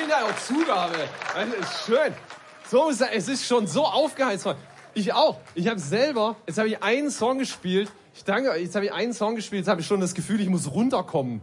Vielen Dank, auch Zugabe. Das ist schön. So, es ist schon so aufgeheizt. Ich auch. Ich habe selber, jetzt habe ich einen Song gespielt. Ich danke, jetzt habe ich einen Song gespielt, jetzt habe ich schon das Gefühl, ich muss runterkommen.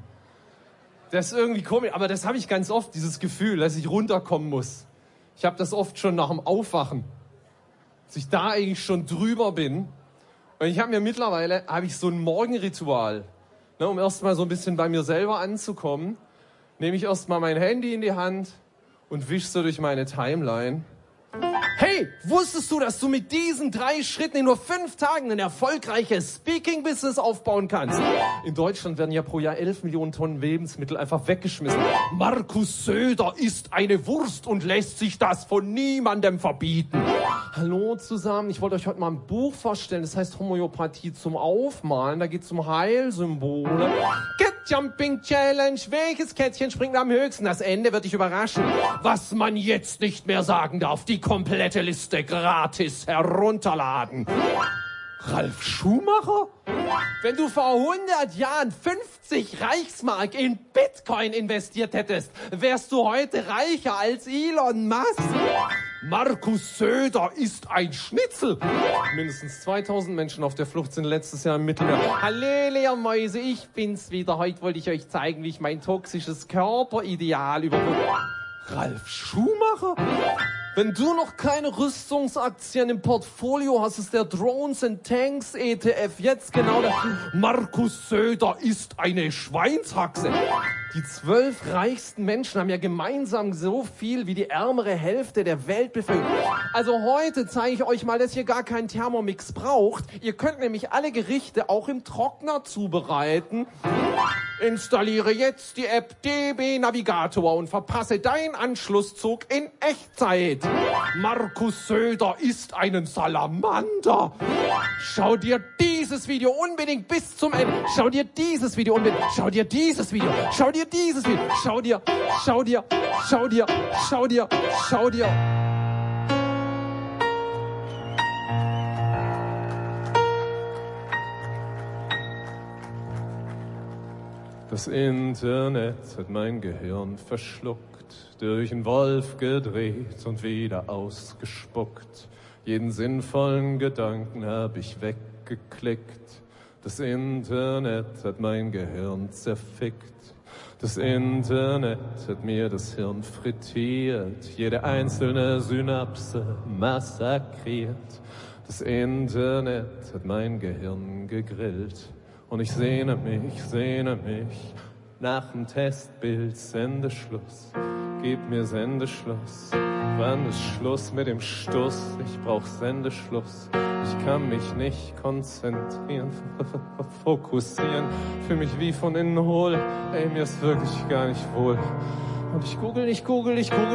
Das ist irgendwie komisch, aber das habe ich ganz oft, dieses Gefühl, dass ich runterkommen muss. Ich habe das oft schon nach dem Aufwachen, dass ich da eigentlich schon drüber bin. Und ich habe mir mittlerweile, so ein Morgenritual, ne, um erstmal so ein bisschen bei mir selber anzukommen, nehme ich erstmal mein Handy in die Hand und wisch so durch meine Timeline. Hey, wusstest du, dass du mit diesen 3 Schritten in nur 5 Tagen ein erfolgreiches Speaking-Business aufbauen kannst? In Deutschland werden ja pro Jahr 11 Millionen Tonnen Lebensmittel einfach weggeschmissen. Markus Söder isst eine Wurst und lässt sich das von niemandem verbieten. Hallo zusammen, ich wollte euch heute mal ein Buch vorstellen, das heißt Homöopathie zum Aufmalen. Da geht es um Heilsymbole. Cat Jumping Challenge, welches Kätzchen springt am höchsten? Das Ende wird dich überraschen. Was man jetzt nicht mehr sagen darf, die komplette Liste gratis herunterladen. Ralf Schumacher? Wenn du vor 100 Jahren 50 Reichsmark in Bitcoin investiert hättest, wärst du heute reicher als Elon Musk. Markus Söder ist ein Schnitzel. Mindestens 2000 Menschen auf der Flucht sind letztes Jahr im Mittelmeer. Halleluja, Mäuse, ich bin's wieder. Heute wollte ich euch zeigen, wie ich mein toxisches Körperideal überwinde. Ralf Schumacher? Wenn du noch keine Rüstungsaktien im Portfolio hast, ist der Drones and Tanks ETF jetzt genau der. Markus Söder ist eine Schweinshaxe. Die 12 reichsten Menschen haben ja gemeinsam so viel wie die ärmere Hälfte der Weltbevölkerung. Also heute zeige ich euch mal, dass ihr gar keinen Thermomix braucht. Ihr könnt nämlich alle Gerichte auch im Trockner zubereiten. Installiere jetzt die App DB Navigator und verpasse deinen Anschlusszug in Echtzeit. Markus Söder ist einen Salamander. Schau dir dieses Video unbedingt bis zum Ende. Schau dir dieses Video unbedingt. Schau dir dieses Video. Schau dir dieses Video. Schau dir. Das Internet hat mein Gehirn verschluckt, durch einen Wolf gedreht und wieder ausgespuckt. Jeden sinnvollen Gedanken hab ich weggeklickt. Das Internet hat mein Gehirn zerfickt. Das Internet hat mir das Hirn frittiert, jede einzelne Synapse massakriert. Das Internet hat mein Gehirn gegrillt. Und ich sehne mich nach dem Testbild. Sendeschluss, gib mir Sendeschluss. Wann ist Schluss mit dem Stuss? Ich brauch Sendeschluss. Ich kann mich nicht konzentrieren, fokussieren. Fühl mich wie von innen hohl. Ey, mir ist wirklich gar nicht wohl. Und ich google.